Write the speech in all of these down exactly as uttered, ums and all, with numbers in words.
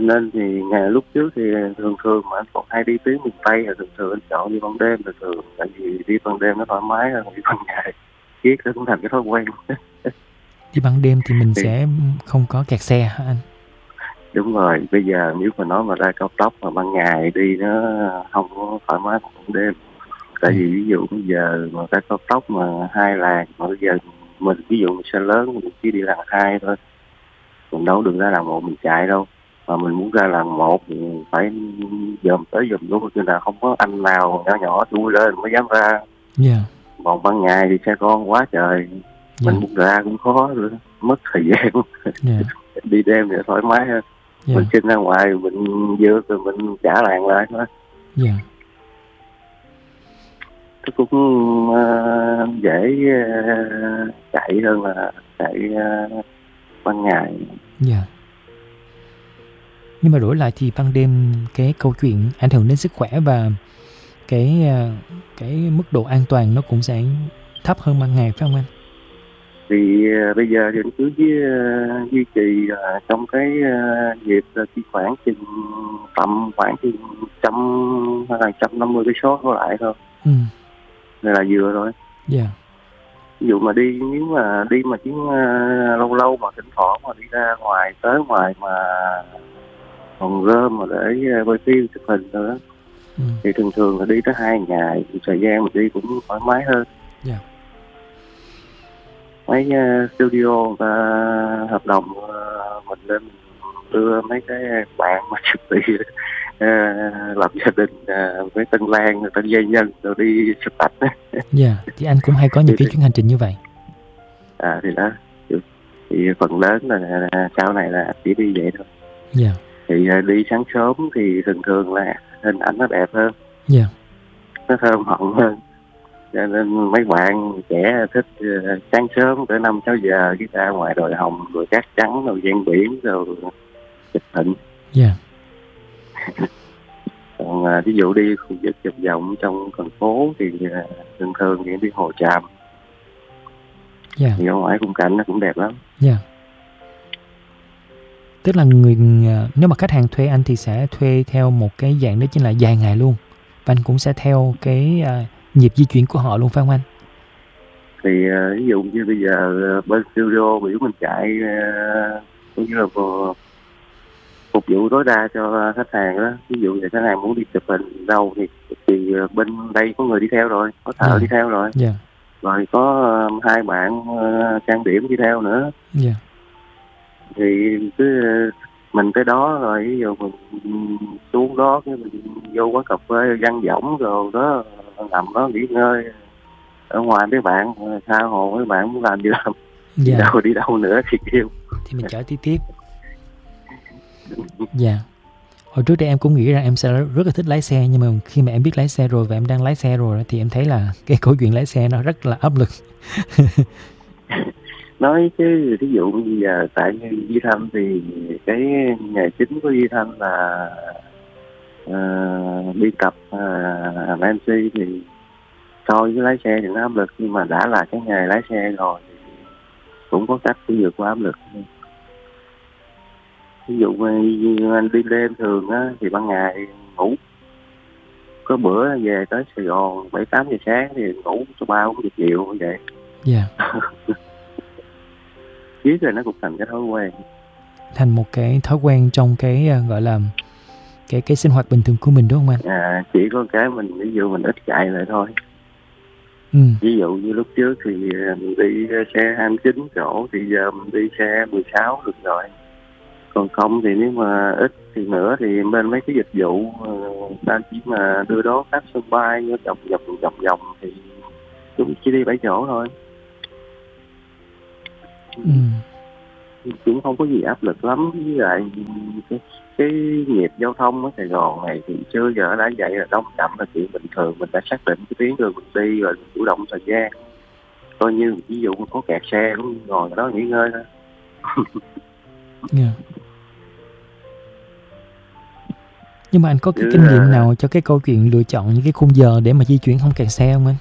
nên thì ngày lúc trước thì thường thường mà anh còn hay đi tuyến miền Tây là thường thường anh chọn đi ban đêm, thường thường tại vì đi ban đêm nó thoải mái hơn đi ban ngày, biết nó cũng thành cái thói quen. Đi ban đêm thì mình thì, sẽ không có kẹt xe hả anh? Đúng rồi, bây giờ nếu mà nói mà ra cao tốc mà ban ngày đi nó không có thoải mái bằng ban đêm. Tại vì ví dụ bây giờ mà ra cao tốc mà hai làn, mà bây giờ mình ví dụ xe lớn mình chỉ đi làn hai thôi, mình đâu được ra làn một mình chạy đâu, mà mình muốn ra làn một thì phải dòm tới dòm luôn, cho nên không có anh nào nhỏ nhỏ chui lên mới dám ra. Yeah. Còn ban ngày thì xe con quá trời, Yeah. mình muốn ra cũng khó nữa, mất thời gian. Yeah. Đi đêm thì thoải mái hơn. Yeah. Mình xin ra ngoài mình vượt rồi mình trả làng lại thôi. Yeah. Nó cũng uh, dễ uh, chạy hơn là chạy uh, ban ngày. Dạ. Yeah. Nhưng mà đổi lại thì ban đêm cái câu chuyện ảnh hưởng đến sức khỏe và cái cái mức độ an toàn nó cũng sẽ thấp hơn ban ngày, phải không anh? Thì uh, bây giờ thì anh cứ duy, uh, duy trì uh, trong cái uh, nhịp uh, chỉ khoảng chừng tầm khoảng chừng trăm hay là trăm năm mươi cái số có lại thôi. Ừ. Này là vừa rồi. Dạ. Yeah. Ví dụ mà đi, nếu mà đi mà chỉ uh, lâu lâu mà thỉnh thoảng mà đi ra ngoài tới ngoài mà còn rơm mà để quay phim chụp hình nữa, ừ. thì thường thường là đi tới hai ngày, thì thời gian mình đi cũng thoải mái hơn. Yeah. Mấy uh, studio người ta hợp đồng uh, mình lên đưa mấy cái bạn mà chuẩn bị uh, lập gia đình, uh, với tân lang, tân gia nhân rồi đi sắp tạch. Dạ, yeah. Thì anh cũng hay có những cái chuyến hành trình như vậy. À thì đó, thì phần lớn là sau này là chỉ đi vậy thôi. Dạ. Yeah. Thì uh, đi sáng sớm thì thường thường là hình ảnh nó đẹp hơn. Dạ. Yeah. Nó thơm họng hơn. Cho nên mấy bạn trẻ thích uh, sáng sớm tới năm sáu giờ cái ra ngoài đồi hồng rồi cát trắng rồi ven biển rồi chụp hình. Dạ. Yeah. Còn uh, ví dụ đi khu vực vòng vòng trong thành phố thì uh, thường thường thì đi Hồ Tràm. Dạ. Yeah. Thì ở ngoài khung cảnh nó cũng đẹp lắm. Dạ. Yeah. Tức là người nếu mà khách hàng thuê anh thì sẽ thuê theo một cái dạng đó chính là dài ngày luôn. Và anh cũng sẽ theo cái uh, nhịp di chuyển của họ luôn, phải không anh? Thì uh, ví dụ như bây giờ uh, bên studio biểu mình chạy uh, cũng như là uh, phục vụ tối đa cho khách hàng đó. Ví dụ như khách hàng muốn đi chụp hình đâu thì, thì uh, bên đây có người đi theo rồi, có thợ yeah. đi theo rồi. Yeah. Rồi có uh, hai bạn uh, trang điểm đi theo nữa. Yeah. Thì cứ uh, mình tới đó rồi ví dụ mình xuống đó cái mình vô quán cà phê văn võng rồi đó, nằm đó nghỉ ngơi ở ngoài mấy bạn tha hồ, mấy bạn muốn làm gì làm. Dạ. Đi đâu đi đâu nữa thì kêu thì mình chở tí tiếp. Dạ. Yeah. Hồi trước đây em cũng nghĩ rằng em sẽ rất là thích lái xe, nhưng mà khi mà em biết lái xe rồi và em đang lái xe rồi thì em thấy là cái câu chuyện lái xe nó rất là áp lực. Nói chứ ví dụ như giờ tại như Duy Thanh thì cái nghề chính của Duy Thanh là uh, biên tập, uh, làm em xê, thì so với lái xe thì nó áp lực, nhưng mà đã là cái nghề lái xe rồi thì cũng có cách để vượt qua áp lực. Ví dụ như anh đi đêm thường á thì ban ngày ngủ, có bữa về tới Sài Gòn bảy tám giờ sáng thì ngủ số ba cũng được nhiều như vậy. Dạ. Yeah. Biết rồi nó cũng thành cái thói quen, thành một cái thói quen trong cái uh, gọi là cái cái sinh hoạt bình thường của mình, đúng không anh? À, chỉ có cái mình ví dụ mình ít chạy lại thôi. Ừ. Ví dụ như lúc trước thì mình đi xe hai mươi chín chỗ thì giờ mình đi xe mười sáu được rồi. Còn không thì nếu mà ít thì nữa thì bên mấy cái dịch vụ ta chỉ mà đưa đón khách sân bay như vòng vòng vòng vòng thì chúng chỉ đi bảy chỗ thôi. Ừ. Cũng không có gì áp lực lắm. Với lại cái, cái nhịp giao thông ở Sài Gòn này thì chưa giờ đã vậy là đông chậm là chuyện bình thường. Mình đã xác định cái tuyến đường mình đi rồi, mình chủ động thời gian. Coi như ví dụ có kẹt xe cũng ngồi ở đó nghỉ ngơi thôi. Yeah. Nhưng mà anh có cái Chứ kinh nghiệm à... nào cho cái câu chuyện lựa chọn những cái khung giờ để mà di chuyển không kẹt xe không anh?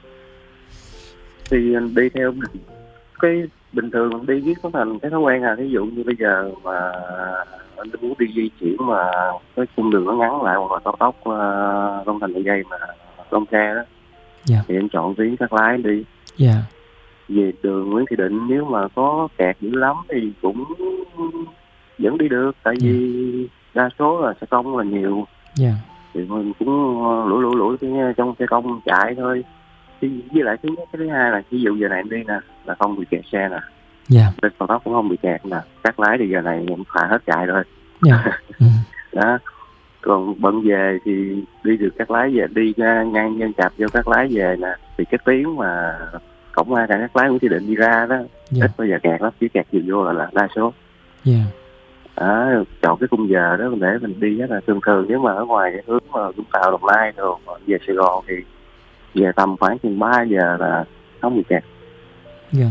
Thì anh đi theo cái bình thường mình đi viết nó thành cái thói quen à. Ví dụ như bây giờ mà anh muốn đi di chuyển mà cái cung đường nó ngắn lại, hoặc là cao tốc uh, Long Thành Dầu Giây mà Long Xe đó, Dạ. thì anh chọn tuyến Cát Lái đi. Dạ. Về đường Nguyễn Thị Định nếu mà có kẹt dữ lắm thì cũng vẫn đi được, tại Dạ. vì đa số là xe công là nhiều. Dạ. Thì mình cũng lủi lủi lủi cái trong xe công chạy thôi. Thì với lại thứ nhất, cái thứ hai là ví dụ giờ này em đi nè là không bị kẹt xe nè. Dạ. Trên cao tốc cũng không bị kẹt nè. Cát Lái thì giờ này em thả hết chạy rồi. Dạ. Ừ. Đó. Còn bận về thì đi được Cát Lái về, đi ngang nhân Chạp vô Cát Lái về nè, thì cái tiếng mà cổng A Cát Lái Nguyễn Thị Định đi ra đó, Dạ. ít bao giờ kẹt lắm, chỉ kẹt nhiều vô là, là đa số. Dạ. À, chọn cái khung giờ đó để mình đi rất là thường thường. Nếu mà ở ngoài cái hướng mà Vũng Tàu, Đồng Nai rồi về Sài Gòn thì về tầm khoảng chừng ba giờ là không bị kẹt. Dạ.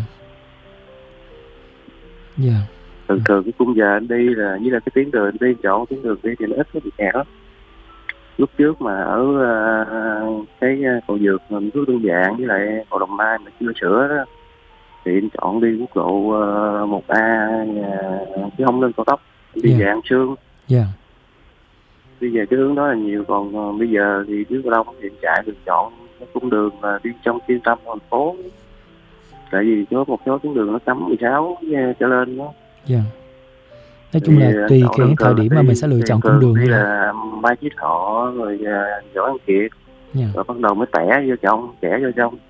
Dạ. Thường thường cái khung giờ anh đi là như là cái tuyến đường anh đi, chọn tuyến đường đi thì nó ít có bị kẹt lắm. Lúc trước mà ở uh, cái cầu Dược mình cứ đơn giản với lại cầu Đồng Nai mà chưa sửa đó, thì anh chọn đi quốc lộ uh, một A uh, chứ không lên cao tốc, đi Yeah. về An Sương. Dạ. Đi về cái hướng đó là nhiều. Còn uh, bây giờ thì dưới Cà Đông thì anh chạy được chọn cái cung đường là đi trong trung tâm thành phố, tại vì có một số tuyến đường nó cấm mười sáu trở lên đó. Dạ. Nói chung là tùy cái thời điểm mà mình sẽ lựa chọn cung đường đi như là Mai Chí Thọ rồi uh, Võ Văn Kiệt. Yeah. Rồi bắt đầu mới tẻ vô trong, tẻ vô trong.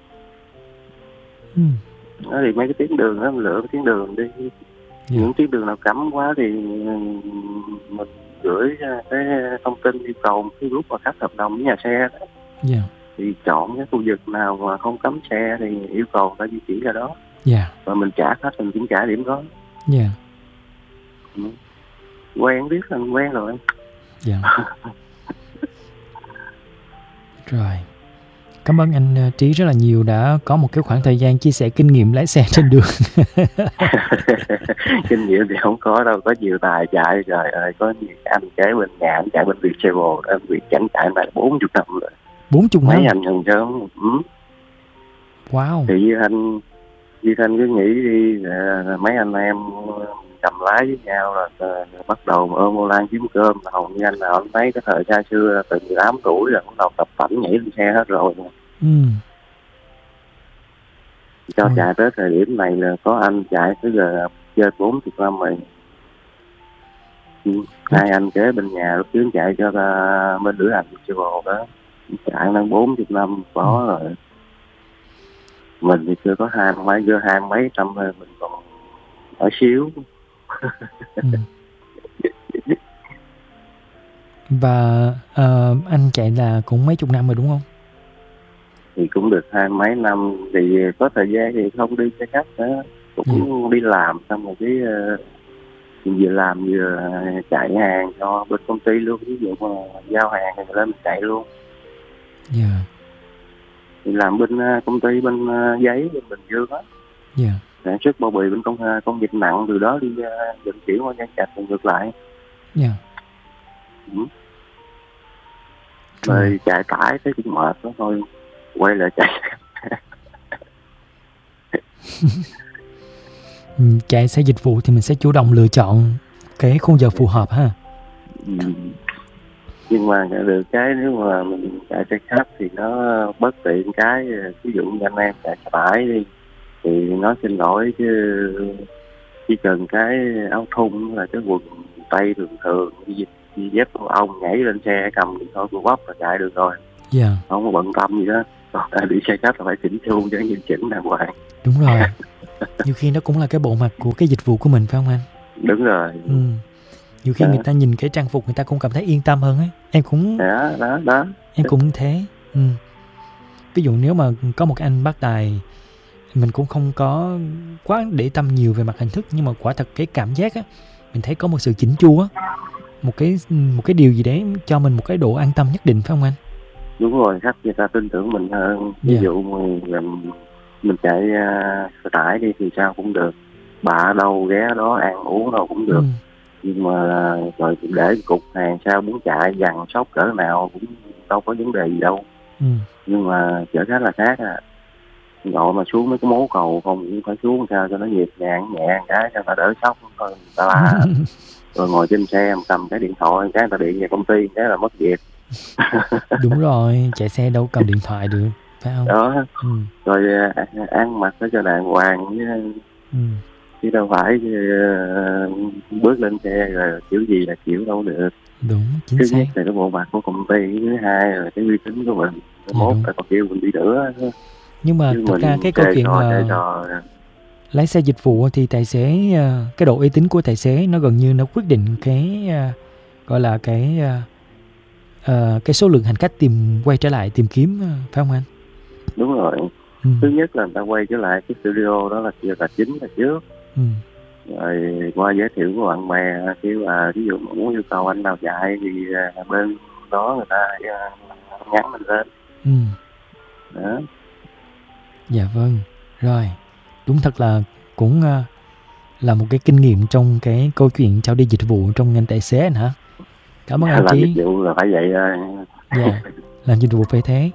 Ừ. Đó thì mấy cái tuyến đường đó mình lựa cái tuyến đường đi. Yeah. Những tuyến đường nào cấm quá thì mình gửi cái thông tin yêu cầu cái lúc mà khách hợp đồng với nhà xe đó. Yeah. Thì chọn cái khu vực nào mà không cấm xe thì yêu cầu ta di chuyển ra đó. Yeah. Và mình trả khách mình cũng trả điểm đó. Yeah. Ừ. Quen biết là quen rồi. Dạ. Rồi. Cảm ơn anh uh, Trí rất là nhiều đã có một cái khoảng thời gian chia sẻ kinh nghiệm lái xe trên đường. Kinh nghiệm thì không có đâu, có nhiều tài chạy, trời ơi, có nhiều anh kế bên nhà, anh chạy bên Viettravel, anh Việt chẳng chạy lại bốn mươi năm rồi. bốn mươi năm? Mấy anh gần sớm. Ừ. Wow. Thì Duy Thanh, Duy Thanh cứ nghĩ đi, là mấy anh em cầm lái với nhau là, là bắt đầu ôm ô lan kiếm cơm. Hầu như anh nào anh thấy cái thời xa xưa là từ mười tám tuổi là bắt đầu tập tành nhảy lên xe hết rồi. Ừ. Cho ừ. chạy tới thời điểm này là có anh chạy tới giờ chơi bốn mươi năm rồi. Ừ. Hai anh kế bên nhà lúc trước chạy cho uh, bên lữ hành Viettravel đó, chạy đang bốn mươi năm có ừ. rồi. Mình thì chưa có hai mấy, chưa hai mấy năm thôi, mình còn ở xíu. ừ. Và uh, anh chạy là cũng mấy chục năm rồi đúng không? Thì cũng được hai mấy năm, thì có thời gian thì không đi xe khách nữa, cũng ừ. đi làm xong rồi cái uh, vừa làm vừa chạy hàng cho bên công ty luôn, ví dụ mà giao hàng thì lên mình chạy luôn. Dạ. Yeah. Thì làm bên uh, công ty bên uh, giấy bên Bình Dương á. Dạ. Yeah. Sản xuất bao bì bên công uh, công nghiệp nặng, từ đó đi uh, vận chuyển qua Nhân Trạch và ngược lại. Dạ. Yeah. Ừ. Rồi chạy tải thấy cũng mệt đó thôi, quay lại chạy. Chạy xe dịch vụ thì mình sẽ chủ động lựa chọn cái khung giờ phù hợp ha. Ừ. Nhưng mà được cái nếu mà mình chạy xe khách thì nó bất tiện cái, ví dụ như anh em chạy xe tải đi thì nó xin lỗi chứ chỉ cần cái áo thun là cái quần tây thường thường đi dép của ông, nhảy lên xe cầm điện thoại của bóp là chạy được rồi. Dạ. Yeah. Không có bận tâm gì đó. Còn đi xe khách là phải chỉnh chu cho nghiêm chỉnh đàng hoàng. Đúng rồi. Nhiều khi nó cũng là cái bộ mặt của cái dịch vụ của mình phải không anh? Đúng rồi. Ừ. Nhiều khi à. người ta nhìn cái trang phục người ta cũng cảm thấy yên tâm hơn ấy. Em cũng đó đó đó. Em cũng thế. Ừ. Ví dụ nếu mà có một cái anh bác tài, mình cũng không có quá để tâm nhiều về mặt hình thức, nhưng mà quả thật cái cảm giác á, mình thấy có một sự chỉnh chu á, một cái một cái điều gì đấy cho mình một cái độ an tâm nhất định phải không anh? Đúng rồi, khách người ta tin tưởng mình hơn. Ví yeah. dụ mình mình chạy uh, xe tải đi thì sao cũng được, bạ đâu ghé đó ăn uống đâu cũng được. Ừ. Nhưng mà rồi để cục hàng sao muốn chạy dằn sóc cỡ nào cũng đâu có vấn đề gì đâu. Ừ. Nhưng mà chở khách là khác à. Gọi mà xuống mấy cái mố cầu không cũng phải xuống sao cho nó nhịp nhàng nhẹ cái cho nó đỡ sốc thôi, ta là. Rồi ngồi trên xe cầm cái điện thoại, cái người ta điện về công ty, cái là mất việc. Đúng rồi, chạy xe đâu cầm điện thoại được, phải không? Đó. Ừ. Rồi ăn mặc nó cho đàng hoàng chứ, ừ. chứ đâu phải uh, bước lên xe rồi kiểu gì là kiểu đâu được. Đúng, chính thứ xác. nhất là cái bộ mặt của công ty, thứ hai là cái uy tín của mình, Dạ, mốt đúng. là còn kêu mình đi nữa. Nhưng mà chứ thực ra cái câu chuyện trò, mà trò. lái xe dịch vụ thì tài xế, cái độ uy tín của tài xế nó gần như nó quyết định cái gọi là cái uh, cái số lượng hành khách tìm quay trở lại tìm kiếm, phải không anh? Đúng rồi. ừ. Thứ nhất là người ta quay trở lại cái studio đó là là chính là trước. ừ. Rồi qua giới thiệu của bạn bè, kêu là ví dụ muốn yêu cầu anh nào chạy thì bên đó người ta nhắn mình lên. ừ. Đó. Dạ vâng. Rồi, đúng thật là cũng uh, là một cái kinh nghiệm trong cái câu chuyện trao đi dịch vụ trong ngành tài xế anh hả? Cảm ơn anh làm Trí. Làm dịch vụ là phải vậy thôi. Dạ, làm dịch vụ phải thế.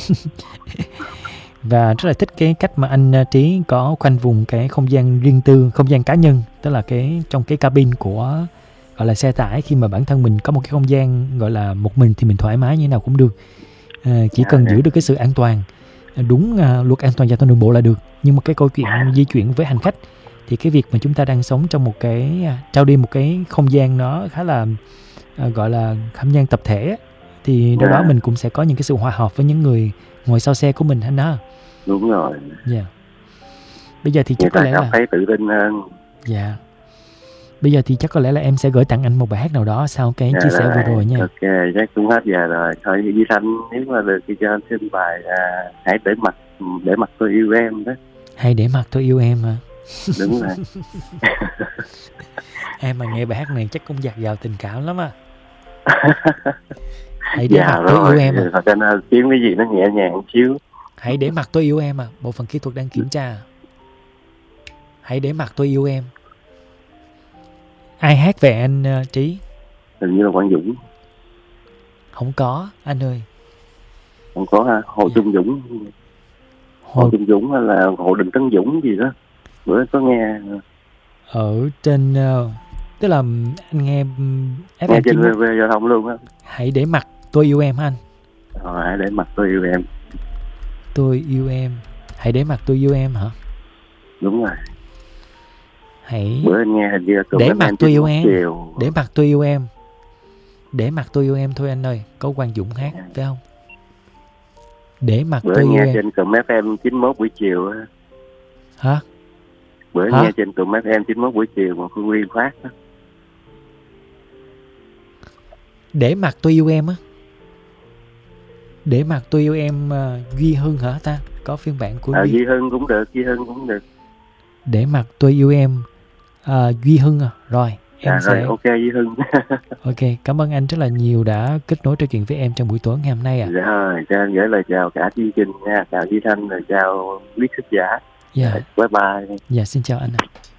Và rất là thích cái cách mà anh Trí có khoanh vùng cái không gian riêng tư, không gian cá nhân, tức là cái trong cái cabin của gọi là xe tải, khi mà bản thân mình có một cái không gian gọi là một mình thì mình thoải mái như thế nào cũng được, à, chỉ cần giữ được cái sự an toàn, đúng uh, luật an toàn giao thông đường bộ là được. Nhưng mà cái câu chuyện di chuyển với hành khách thì cái việc mà chúng ta đang sống trong một cái uh, trao đi một cái không gian nó khá là uh, gọi là không gian tập thể, thì đâu đó mình cũng sẽ có những cái sự hòa hợp với những người ngồi sau xe của mình anh đó. Đúng rồi. Dạ. Yeah. Bây giờ thì chắc có lẽ là thấy tự tin hơn. Dạ. Yeah. Bây giờ thì chắc có lẽ là em sẽ gửi tặng anh một bài hát nào đó sau cái dạ chia sẻ rồi, vừa rồi nha. Ok, chắc cũng hết giờ rồi. Thôi Duy Thanh nếu mà được thì cho anh xin bài à, hãy để mặt để mặt tôi yêu em đó. Hãy để mặt tôi yêu em hả? Đúng rồi. Em mà nghe bài hát này chắc cũng dạt dào tình cảm lắm à. Hãy để dạ, mặt tôi yêu em à. Thật ra nó kiếm cái gì nó nhẹ nhàng một xíu. Hãy để mặt tôi yêu em à. Bộ phận kỹ thuật đang kiểm tra. Hãy để mặt tôi yêu em. Ai hát về anh uh, Trí? Hình như là Quang Dũng. Không có anh ơi. Không có ha. Hồ dạ. Trung Dũng. Hồ... Hồ Trung Dũng hay là Hồ Đình Tấn Dũng gì đó. Bữa có nghe. Ở trên uh, tức là anh nghe ép em nghe trên vê vê giao thông luôn á. Hãy để mặt tôi yêu em hả anh? Ờ, hãy để mặt tôi yêu em. Tôi yêu em. Hãy để mặt tôi yêu em hả? Đúng rồi. Hãy bữa anh nghe hình như để mặt tôi yêu em. Chiều. Để mặt tôi yêu em. Để mặt tôi yêu em thôi anh ơi. Có Quang Dũng hát à. Phải không? Để mặt bữa tôi yêu em. Bữa nghe trên cụm ép em chín mốt buổi chiều á. Hả? Bữa Hả? nghe trên cụm ép em chín mốt buổi chiều mà Phương Nguyên phát đó. Để mặt tôi yêu em á. Để mặt tôi yêu em uh, Duy Hưng hả ta? Có phiên bản của à, Duy. Duy Hưng cũng được, Duy Hưng cũng được. Để mặt tôi yêu em uh, Duy Hưng à. Rồi em à, sẽ rồi, ok Duy Hưng. Ok, cảm ơn anh rất là nhiều đã kết nối trò chuyện với em trong buổi tối ngày hôm nay ạ. À. Dạ rồi, cho anh gửi lời chào cả chương trình nha, chào Duy Thanh, rồi chào quý khán giả. Dạ. Bye bye. Dạ, xin chào anh ạ.